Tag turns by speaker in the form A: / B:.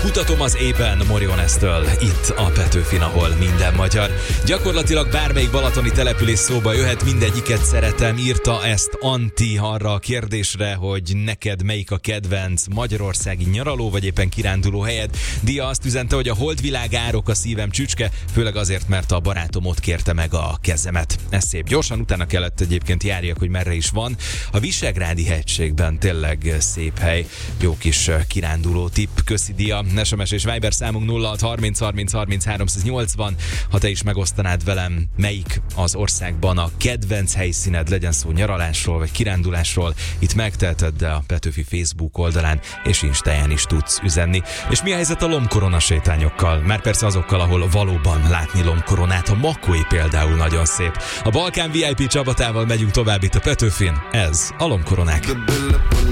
A: Kutatom az ében Morionestől, itt a Petőfin, ahol minden magyar. Gyakorlatilag bármelyik balatoni település szóba jöhet, mindegyiket szeretem. Írta ezt Anti arra a kérdésre, hogy neked melyik a kedvenc magyarországi nyaraló vagy éppen kiránduló helyed. Dia azt üzente, hogy a holdvilág árok a szívem csücske, főleg azért, mert a barátom ott kérte meg a kezemet. Ez szép. Gyorsan utána kellett egyébként járjak, hogy merre is van. A Visegrádi hegységben tényleg szép hely. Jó kis kiránduló tipp. Köszi, Dia. SMS és Viber számunk 06 30 30 30 380. Ha te is megosztanád velem, melyik az országban a kedvenc helyszíned, legyen szó nyaralásról vagy kirándulásról, itt megteheted, de a Petőfi Facebook oldalán és Instáján is tudsz üzenni. És mi a helyzet a lombkorona sétányokkal? Már persze azokkal, ahol valóban látni lombkoronát. A Makói például nagyon szép. A Balkán VIP Csabatával megyünk tovább itt a Petőfin. Ez a lombkoronák.